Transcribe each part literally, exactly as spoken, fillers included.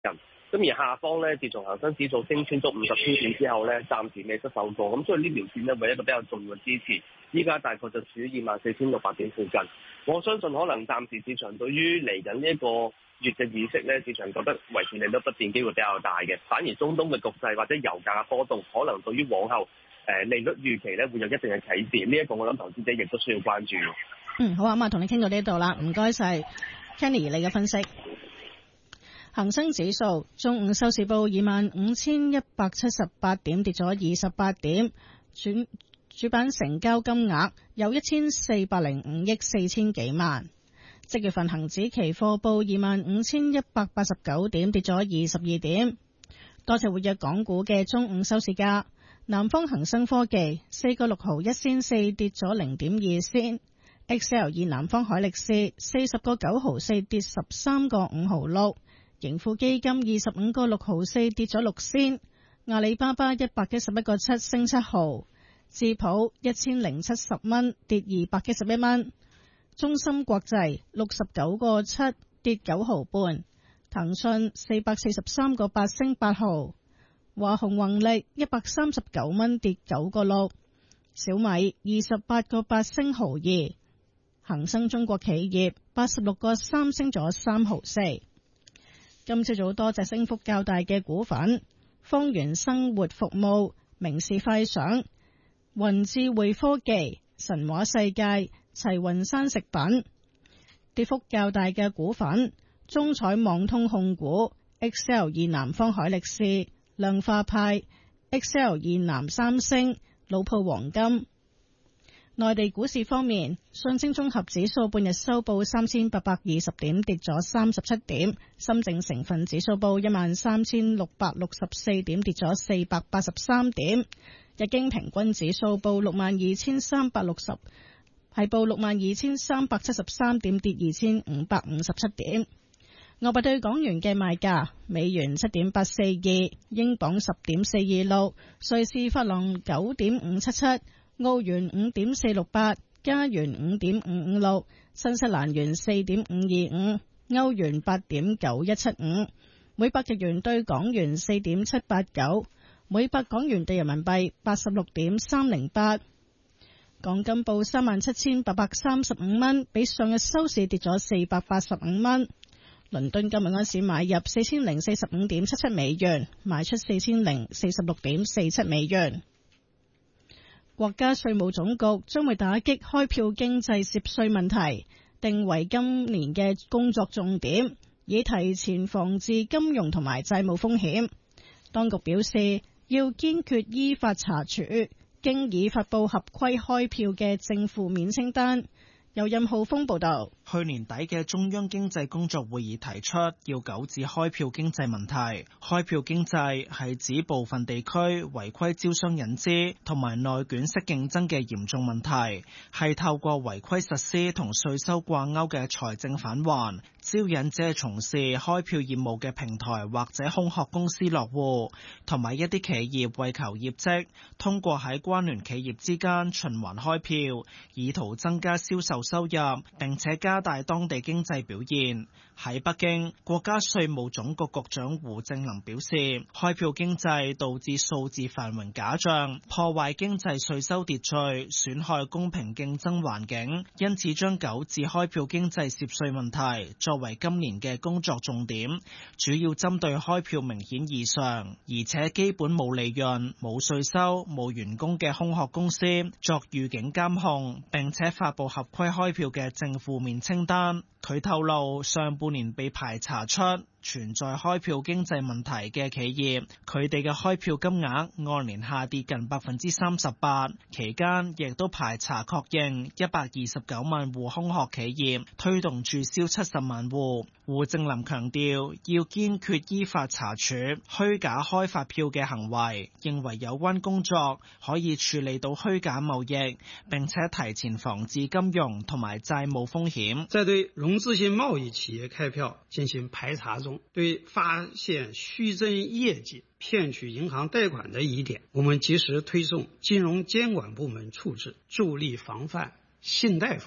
人。咁而下方咧，自從恒生指數升穿咗五十天線之後咧，暫時未失守過，咁所以呢條線咧為一個比較重要嘅支持。依家大概就處於二萬四千六百點附近。我相信可能暫時市場對於嚟緊呢一個月嘅議息咧，市場覺得維持利率不變機會比較大嘅。反而中東嘅局勢或者油價嘅波動，可能對於往後誒利率預期咧會有一定嘅啟示。呢、這、一個我諗投資者亦都需要關注。 嗯，好啊，咁啊，同你傾到呢度啦，唔該晒 Kenny 你嘅分析。恒生指數中午收市報二萬五千一百七十八點，跌咗二十八點。主主板成交金額有一千四百零五億四千幾萬。即月份恒指期貨報二萬五千一百八十九點，跌咗二十二點。多隻活躍港股嘅中午收市價，南方恒生科技四個六毫一仙四，跌咗零點二仙。X L 二南方海力士四十個九毫四，跌十三個五毫六。盈富基金二十五個六毫四，跌咗六仙。阿里巴巴一百一十一個七，升七毫。智普一千零七十蚊，跌二百一十一蚊。中芯國際六十九個七，跌九毫半。騰訊四百四十三個八，升八毫。華虹宏力一百三十九蚊，跌九個六。小米二十八個八，升毫二。恒生中國企業八十六個三，升咗三毫四。今朝早多隻升幅較大嘅股份：方圓生活服務、明視快想、雲智匯科技、神話世界、齊雲山食品。跌幅較大嘅股份：中彩網通控股、X L 二南方海力士、量化派、X L 二南三星、老鋪黃金。內地股市方面，上證綜合指數半日收報三千八百二十點，跌咗三十七點；深證成分指數報一萬三千六百六十四點，跌咗四百八十三點；日經平均指數報六萬二千三百六十，係報六萬二千三百七十三點，跌二千五百五十七點。外幣對港元嘅賣價：美元七點八四二，英鎊十點四二六，瑞士法郎九點五七七。澳元五點四六八，加元五點五五六，新西蘭元四點五二五，歐元八點九一七五，每百日元對港元四點七八九，每百港元對人民幣八十六點三零八。港金報三萬七千八百三十五蚊，比上日收市跌咗四百八十五蚊。倫敦今日安市買入四千零四十五點七七美元，賣出四千零四十六點四七美元。國家稅務總局將會打擊開票經濟涉稅問題，定為今年嘅工作重點，以提前防治金融同埋債務風險。當局表示，要堅決依法查處經已發布合規開票嘅正負面清單。由任浩峰報道。 去年底嘅中央經濟工作會議提出，要糾治開票經濟問題。開票經濟係指部分地區違規招商引資同埋內卷式競爭嘅嚴重問題，係透過違規實施同稅收掛鈎嘅財政返還，招引只係從事開票業務嘅平台或者空殼公司落戶，同埋一啲企業為求業績，通過喺關聯企業之間循環開票，以圖增加銷售收入，並且加大當地經濟表現。喺北京，國家稅務總局局長胡正林表示，開票經濟導致數字繁榮假象，破壞經濟稅收秩序，損害公平競爭環境，因此將糾治開票經濟涉稅問題作為今年嘅工作重點，主要針對開票明顯異常，而且基本冇利潤、冇稅收、冇員工嘅空殼公司作預警監控，並且發布合規開票嘅正負面清單。佢透露，上半年被排查出存在開票經濟問題嘅企業，佢哋嘅開票金額按年下跌近百分之三十八，期間亦都排查確認一百二十九萬戶空殼企業，推動註銷七十萬戶。胡正林強調，要堅決依法查處虛假開發票嘅行為，認為有關工作可以處理到虛假貿易，並且提前防治金融同埋債務風險。 在對融資性貿易企業開票進行排查中，對發現虛增業績、騙取銀行貸款的疑點，我們及時推送金融監管部門處置，助力防範信貸風險。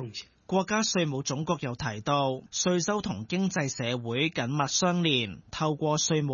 國家稅務總局又提到，稅收同經濟社會緊密相連，透過稅務